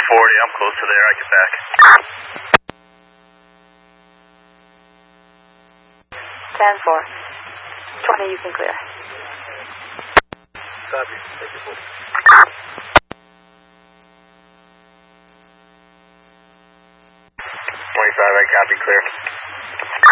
I'm close to there. I get back. 10-4. 20, you can clear. Copy. Thank you, 25, I copy, clear.